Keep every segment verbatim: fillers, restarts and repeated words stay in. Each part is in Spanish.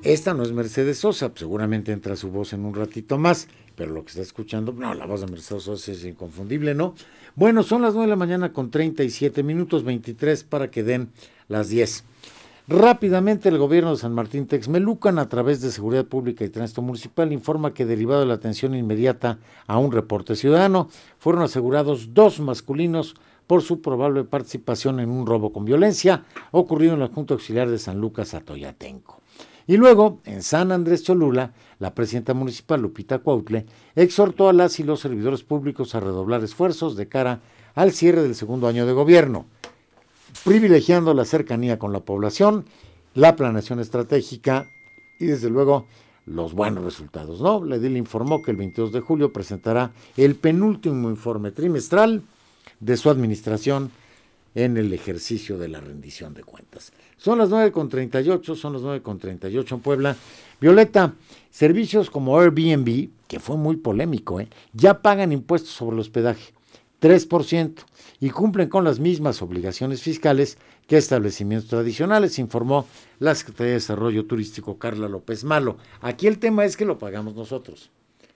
Esta no es Mercedes Sosa, seguramente entra su voz en un ratito más, pero lo que está escuchando, no, la voz de Mercedes Sosa es inconfundible, ¿no? Bueno, son las nueve de la mañana con treinta y siete minutos, veintitrés para que den las diez. Rápidamente, el gobierno de San Martín Texmelucan, a través de Seguridad Pública y Tránsito Municipal, informa que, derivado de la atención inmediata a un reporte ciudadano, fueron asegurados dos masculinos por su probable participación en un robo con violencia ocurrido en la Junta Auxiliar de San Lucas Atoyatenco. Y luego, en San Andrés Cholula, la presidenta municipal, Lupita Cuautle, exhortó a las y los servidores públicos a redoblar esfuerzos de cara al cierre del segundo año de gobierno, privilegiando la cercanía con la población, la planeación estratégica y, desde luego, los buenos resultados, ¿no? La edil informó que el veintidós de julio presentará el penúltimo informe trimestral de su administración en el ejercicio de la rendición de cuentas. Son las nueve con treinta y ocho, son las nueve con treinta y ocho en Puebla. Violeta, servicios como Airbnb, que fue muy polémico, ¿eh? ya pagan impuestos sobre el hospedaje, tres por ciento, y cumplen con las mismas obligaciones fiscales que establecimientos tradicionales, informó la Secretaría de Desarrollo Turístico, Carla López Malo. Aquí el tema es que lo pagamos nosotros.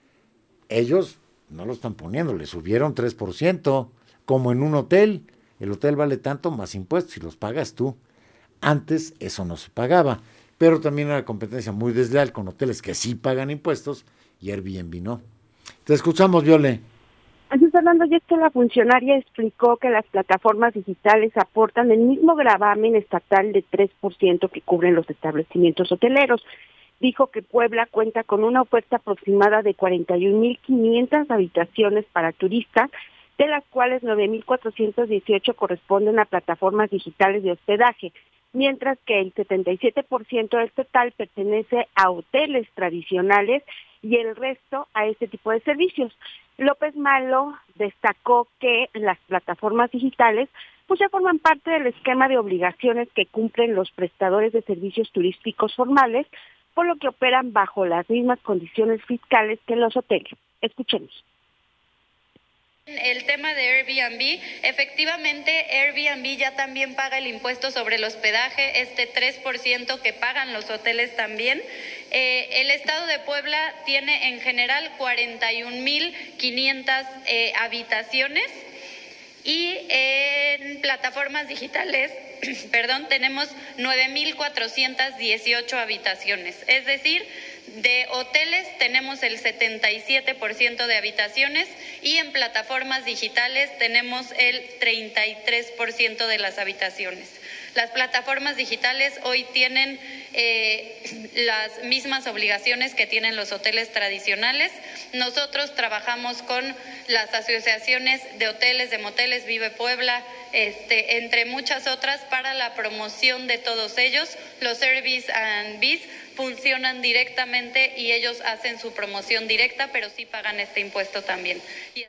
Ellos no lo están poniendo, le subieron tres por ciento, como en un hotel. El hotel vale tanto más impuestos y los pagas tú. Antes eso no se pagaba, pero también era competencia muy desleal con hoteles que sí pagan impuestos y Airbnb no. Te escuchamos, Viole. Así es, Fernando, y es que la funcionaria explicó que las plataformas digitales aportan el mismo gravamen estatal de tres por ciento que cubren los establecimientos hoteleros. Dijo que Puebla cuenta con una oferta aproximada de cuarenta y un mil quinientas habitaciones para turistas, de las cuales nueve mil cuatrocientos dieciocho corresponden a plataformas digitales de hospedaje, mientras que el setenta y siete por ciento del total pertenece a hoteles tradicionales y el resto a este tipo de servicios. López Malo destacó que las plataformas digitales pues ya forman parte del esquema de obligaciones que cumplen los prestadores de servicios turísticos formales, por lo que operan bajo las mismas condiciones fiscales que los hoteles. Escuchemos. El tema de Airbnb, efectivamente Airbnb ya también paga el impuesto sobre el hospedaje, este tres por ciento que pagan los hoteles también. Eh, el estado de Puebla tiene en general cuarenta y un mil quinientas eh, habitaciones y en plataformas digitales, perdón, tenemos nueve mil cuatrocientas dieciocho habitaciones, es decir, de hoteles tenemos el setenta y siete por ciento de habitaciones y en plataformas digitales tenemos el treinta y tres por ciento de las habitaciones. Las plataformas digitales hoy tienen eh, las mismas obligaciones que tienen los hoteles tradicionales. Nosotros trabajamos con las asociaciones de hoteles, de moteles, Vive Puebla, este, entre muchas otras, para la promoción de todos ellos. Los Airbnb funcionan directamente y ellos hacen su promoción directa, pero sí pagan este impuesto también. Y...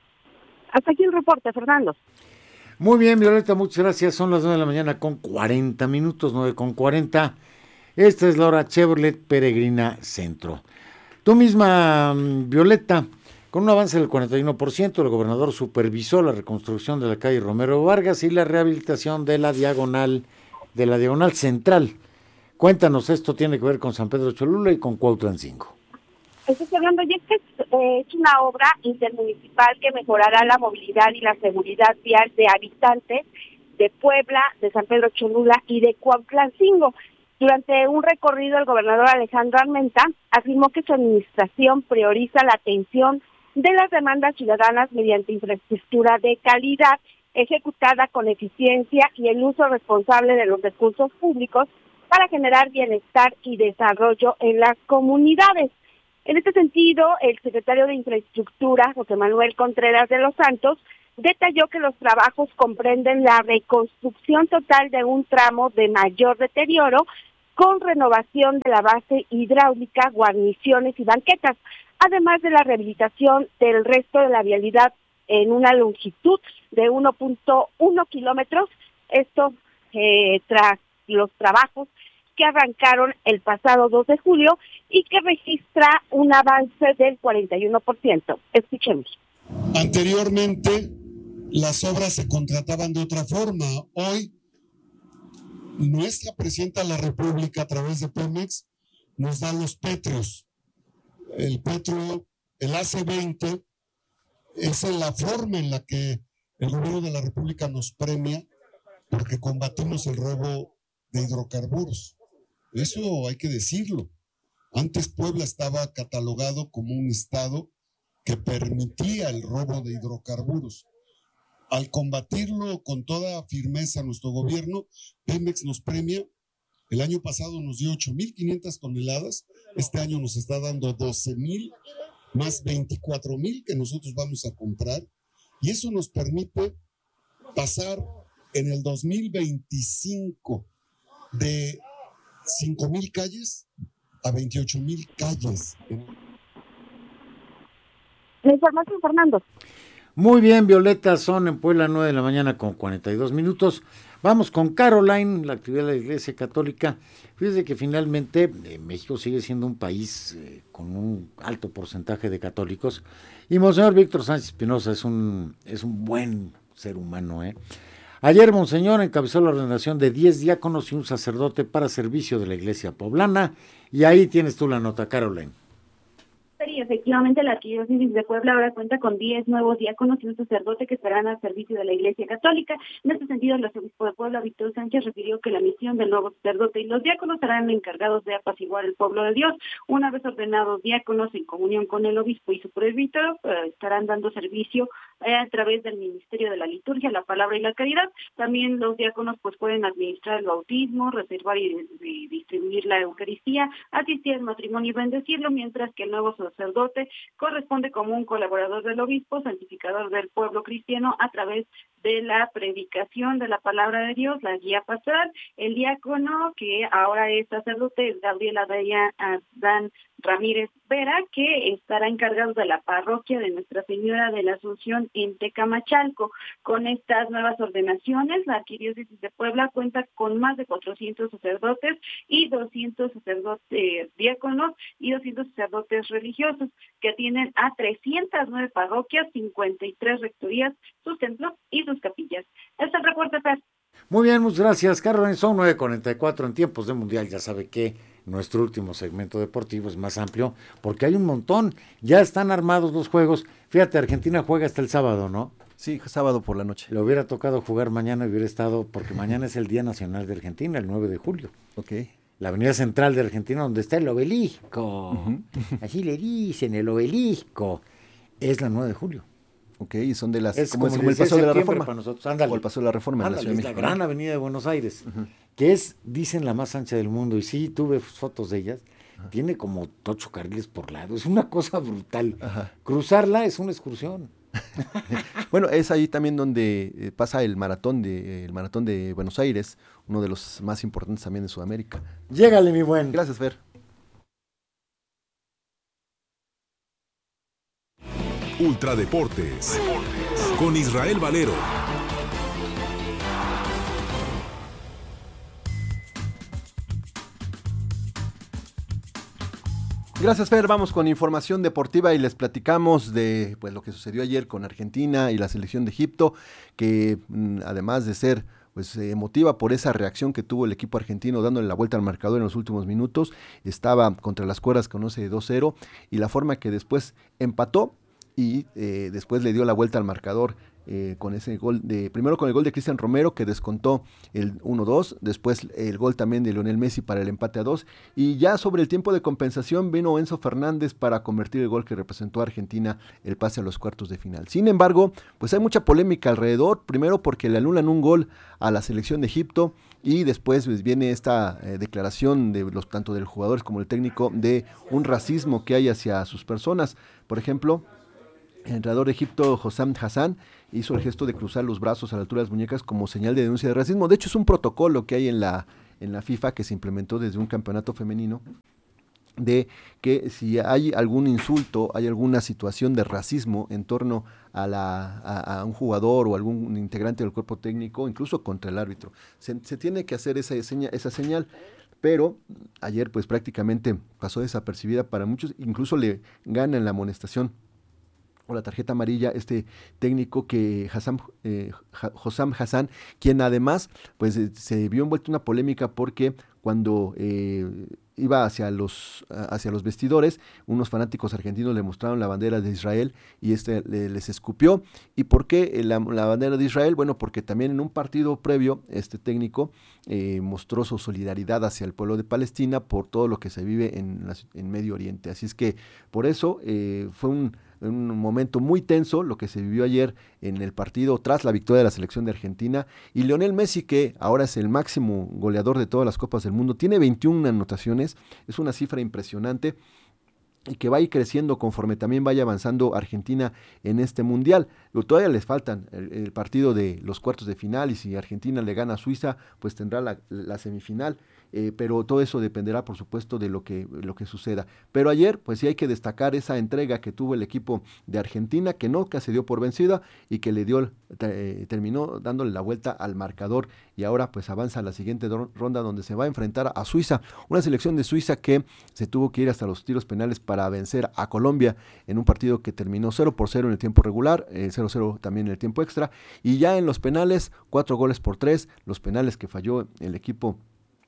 Hasta aquí el reporte, Fernando. Muy bien, Violeta, muchas gracias. Son las nueve de la mañana con cuarenta minutos, nueve con cuarenta. Esta es la hora Chevrolet Peregrina Centro. Tú misma, Violeta, con un avance del cuarenta y uno por ciento, el gobernador supervisó la reconstrucción de la calle Romero Vargas y la rehabilitación de la diagonal, de la diagonal central. Cuéntanos, esto tiene que ver con San Pedro Cholula y con Cuautlancingo. Estoy hablando, y es que eh, es una obra intermunicipal que mejorará la movilidad y la seguridad vial de habitantes de Puebla, de San Pedro Cholula y de Cuautlancingo. Durante un recorrido, el gobernador Alejandro Armenta afirmó que su administración prioriza la atención de las demandas ciudadanas mediante infraestructura de calidad, ejecutada con eficiencia y el uso responsable de los recursos públicos para generar bienestar y desarrollo en las comunidades. En este sentido, el secretario de Infraestructura, José Manuel Contreras de los Santos, detalló que los trabajos comprenden la reconstrucción total de un tramo de mayor deterioro con renovación de la base hidráulica, guarniciones y banquetas, además de la rehabilitación del resto de la vialidad en una longitud de uno punto uno kilómetros, esto eh, tras los trabajos que arrancaron el pasado dos de julio y que registra un avance del cuarenta y uno por ciento. Escuchemos. Anteriormente, las obras se contrataban de otra forma. Hoy, nuestra presidenta de la República, a través de Pemex, nos da los petros. El petro, el A C veinte, es la forma en la que el gobierno de la República nos premia porque combatimos el robo de hidrocarburos. Eso hay que decirlo. Antes Puebla estaba catalogado como un estado que permitía el robo de hidrocarburos. Al combatirlo con toda firmeza nuestro gobierno, Pemex nos premia. El año pasado nos dio ocho mil quinientas toneladas, este año nos está dando doce mil, más veinticuatro mil que nosotros vamos a comprar, y eso nos permite pasar en el dos mil veinticinco de cinco mil calles a veintiocho mil calles. La información, Fernando. Muy bien, Violeta, son en Puebla nueve de la mañana con cuarenta y dos minutos. Vamos con Caroline, la actividad de la Iglesia Católica. Fíjese que finalmente eh, México sigue siendo un país eh, con un alto porcentaje de católicos, y Monseñor Víctor Sánchez Espinosa es un, es un buen ser humano. ¿eh? Ayer Monseñor encabezó la ordenación de diez diáconos y un sacerdote para servicio de la Iglesia poblana, y ahí tienes tú la nota, Caroline. Sí, efectivamente, la Arquidiócesis de Puebla ahora cuenta con diez nuevos diáconos y un sacerdote que estarán al servicio de la Iglesia Católica. En este sentido, el arzobispo de Puebla, Víctor Sánchez, refirió que la misión del nuevo sacerdote y los diáconos serán encargados de apaciguar el pueblo de Dios. Una vez ordenados diáconos en comunión con el obispo y su presbítero, eh, estarán dando servicio eh, a través del ministerio de la liturgia, la palabra y la caridad. También los diáconos pues pueden administrar el bautismo, reservar y, y distribuir la Eucaristía, asistir al matrimonio y bendecirlo, mientras que el nuevo sacerdote corresponde como un colaborador del obispo, santificador del pueblo cristiano a través de la predicación de la palabra de Dios, la guía pastoral. El diácono, que ahora es sacerdote, es Gabriel Adán Ramírez Vera, que estará encargado de la parroquia de Nuestra Señora de la Asunción en Tecamachalco. Con estas nuevas ordenaciones, la Arquidiócesis de Puebla cuenta con más de cuatrocientos sacerdotes y doscientos sacerdotes diáconos y doscientos sacerdotes religiosos, que atienden a trescientas nueve parroquias, cincuenta y tres rectorías, sus templos y sus capillas. Este es el reporte, Fer. Muy bien, muchas gracias, Caroline. Son nueve cuarenta y cuatro en tiempos de mundial. Ya sabe que nuestro último segmento deportivo es más amplio porque hay un montón. Ya están armados los juegos. Fíjate, Argentina juega hasta el sábado, ¿no? Sí, sábado por la noche. Le hubiera tocado jugar mañana y hubiera estado, porque mañana es el Día Nacional de Argentina, el nueve de julio. Ok. La avenida central de Argentina, donde está el obelisco. Uh-huh. Así le dicen, el obelisco. Es la nueve de julio. Ok, y son de las... Es como, como, como el paso de la reforma. Para nosotros. Ándale. O el paso de la reforma Ándale, en la Ciudad de es México. la gran avenida de Buenos Aires, uh-huh. que es, dicen, la más ancha del mundo. Y sí, tuve fotos de ellas. Uh-huh. Tiene como ocho carriles por lado. Es una cosa brutal. Uh-huh. Cruzarla es una excursión. Bueno, es ahí también donde eh, pasa el maratón de eh, el maratón de Buenos Aires, uno de los más importantes también de Sudamérica. Llégale, mi buen. Gracias, Fer. Ultradeportes con Israel Valero. Gracias, Fer. Vamos con información deportiva y les platicamos de pues lo que sucedió ayer con Argentina y la selección de Egipto, que mmm, además de ser pues emotiva por esa reacción que tuvo el equipo argentino dándole la vuelta al marcador en los últimos minutos, estaba contra las cuerdas con once de dos cero, y la forma que después empató y eh, después le dio la vuelta al marcador eh, con ese gol, de primero con el gol de Cristian Romero, que descontó el uno dos, después el gol también de Lionel Messi para el empate a dos, y ya sobre el tiempo de compensación vino Enzo Fernández para convertir el gol que representó a Argentina el pase a los cuartos de final. Sin embargo, pues hay mucha polémica alrededor, primero porque le anulan un gol a la selección de Egipto, y después pues, viene esta eh, declaración de los tanto del jugador como el técnico de un racismo que hay hacia sus personas. Por ejemplo, el entrenador de Egipto, Hossam Hassan, hizo el gesto de cruzar los brazos a la altura de las muñecas como señal de denuncia de racismo. De hecho, es un protocolo que hay en la, en la FIFA que se implementó desde un campeonato femenino, de que si hay algún insulto, hay alguna situación de racismo en torno a, la, a, a un jugador o algún integrante del cuerpo técnico, incluso contra el árbitro, se, se tiene que hacer esa, seña, esa señal. Pero ayer pues prácticamente pasó desapercibida para muchos, incluso le ganan la amonestación o la tarjeta amarilla, este técnico que Hassam, eh, Hossam Hassan, quien además pues eh, se vio envuelto en una polémica porque cuando eh, iba hacia los, hacia los vestidores, unos fanáticos argentinos le mostraron la bandera de Israel y este le, les escupió. ¿Y por qué la, la bandera de Israel? Bueno, porque también en un partido previo este técnico eh, mostró su solidaridad hacia el pueblo de Palestina por todo lo que se vive en, la, en Medio Oriente. Así es que por eso eh, fue un un momento muy tenso lo que se vivió ayer en el partido tras la victoria de la selección de Argentina, y Lionel Messi, que ahora es el máximo goleador de todas las copas del mundo, tiene veintiuna anotaciones, es una cifra impresionante y que va a ir creciendo conforme también vaya avanzando Argentina en este mundial. Todavía les faltan el, el partido de los cuartos de final, y si Argentina le gana a Suiza, pues tendrá la, la semifinal. Eh, pero todo eso dependerá, por supuesto, de lo que, lo que suceda. Pero ayer, pues sí hay que destacar esa entrega que tuvo el equipo de Argentina, que no que se dio por vencida y que le dio, eh, terminó dándole la vuelta al marcador, y ahora pues avanza a la siguiente ronda, donde se va a enfrentar a Suiza, una selección de Suiza que se tuvo que ir hasta los tiros penales para vencer a Colombia en un partido que terminó cero por cero en el tiempo regular, eh, cero cero también en el tiempo extra, y ya en los penales, cuatro goles por tres, los penales que falló el equipo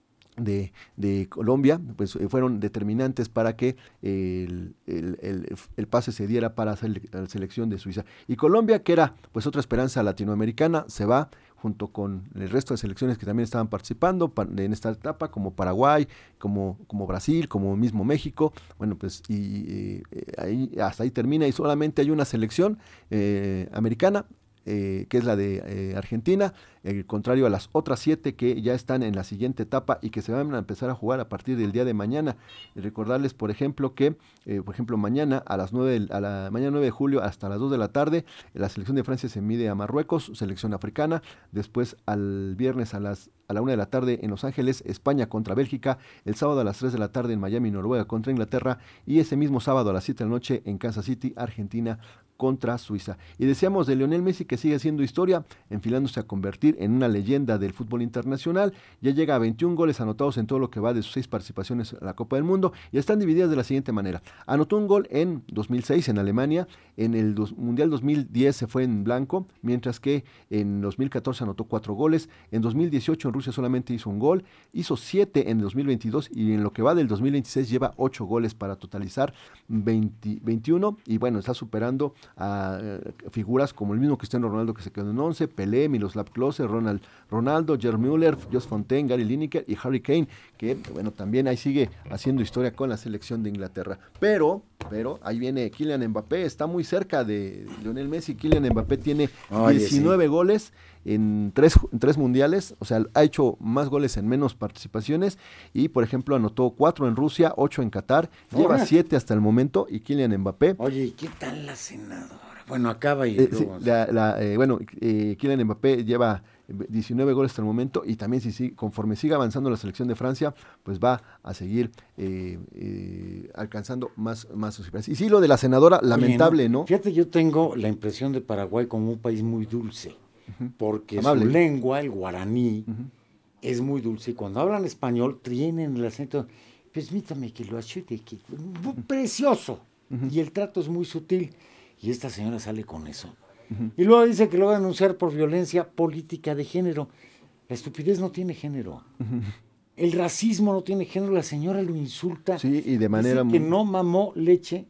De, de Colombia, pues fueron determinantes para que el, el, el, el pase se diera para la selección de Suiza. Y Colombia, que era pues otra esperanza latinoamericana, se va junto con el resto de selecciones que también estaban participando en esta etapa, como Paraguay, como, como Brasil, como mismo México. Bueno, pues y, y, ahí, hasta ahí termina, y solamente hay una selección eh, americana, Eh, que es la de eh, Argentina, el contrario a las otras siete que ya están en la siguiente etapa y que se van a empezar a jugar a partir del día de mañana. Y recordarles, por ejemplo, que eh, por ejemplo mañana a las nueve, a la mañana nueve de julio hasta las dos de la tarde, la selección de Francia se mide a Marruecos, selección africana. Después al viernes a las a la una de la tarde en Los Ángeles, España contra Bélgica. El sábado a las tres de la tarde en Miami, Noruega contra Inglaterra, y ese mismo sábado a las siete de la noche en Kansas City, Argentina contra Suiza. Y decíamos de Lionel Messi, que sigue haciendo historia, enfilándose a convertir en una leyenda del fútbol internacional. Ya llega a veintiún goles anotados en todo lo que va de sus seis participaciones en la Copa del Mundo, y están divididas de la siguiente manera. Anotó un gol en dos mil seis en Alemania, en el dos, Mundial dos mil diez se fue en blanco, mientras que en dos mil catorce anotó cuatro goles, en dos mil dieciocho en Rusia solamente hizo un gol, hizo siete en el dos mil veintidós, y en lo que va del dos mil veintiséis lleva ocho goles para totalizar veinte, veintiuno, y bueno, está superando a uh, figuras como el mismo Cristiano Ronaldo, que se quedó en once, Pelé, Miroslav Klose, Ronald Ronaldo, Gerd Müller, Jos Fontaine, Gary Lineker y Harry Kane, que bueno, también ahí sigue haciendo historia con la selección de Inglaterra. Pero, pero ahí viene Kylian Mbappé, está muy cerca de Lionel Messi. Kylian Mbappé tiene Oye, diecinueve sí. goles en tres, en tres mundiales, o sea, ha hecho más goles en menos participaciones, y por ejemplo anotó cuatro en Rusia, ocho en Qatar, no, lleva no. siete hasta el momento, y Kylian Mbappé. Oye, ¿qué tal la senadora? Bueno, acaba y... Eh, sí, la, la, eh, bueno, eh, Kylian Mbappé lleva diecinueve goles hasta el momento, y también si, si conforme siga avanzando la selección de Francia, pues va a seguir eh, eh, alcanzando más, más sus cifras. Y sí, lo de la senadora, lamentable, Oye, ¿no? ¿no? Fíjate, yo tengo la impresión de Paraguay como un país muy dulce, uh-huh. porque Amable. Su lengua, el guaraní, uh-huh. es muy dulce, y cuando hablan español tienen el acento, permítame que lo achute, que precioso, uh-huh. y el trato es muy sutil, y esta señora sale con eso. Uh-huh. Y luego dice que lo va a denunciar por violencia política de género. La estupidez no tiene género. Uh-huh. El racismo no tiene género. La señora lo insulta. Sí, y de manera dice muy... que no mamó leche,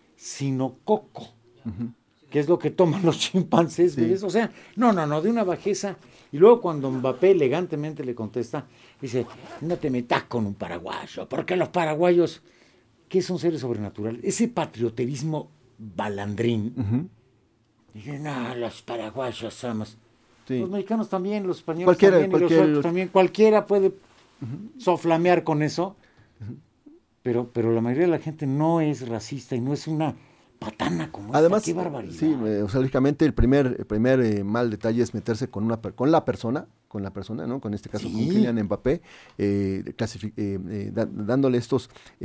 sino coco, uh-huh. que es lo que toman los chimpancés. Sí. O sea, no, no, no, de una bajeza. Y luego cuando Mbappé elegantemente le contesta, dice, no te metas con un paraguayo, porque los paraguayos, ¿qué son seres sobrenaturales? Ese patrioterismo balandrín. Uh-huh. Dije, no, los paraguayos somos. Sí. Los mexicanos también, los españoles cualquiera, también, cualquier... y los también. Cualquiera puede uh-huh. soflamear con eso. Uh-huh. Pero, pero la mayoría de la gente no es racista y no es una patana como Además, esta. Qué barbaridad. Sí, eh, o sea, lógicamente el primer, el primer eh, mal detalle es meterse con una con la persona, con la persona, ¿no? Con este caso, sí. con Kylian Mbappé, eh, clasific- eh, eh, da, dándole estos... Eh,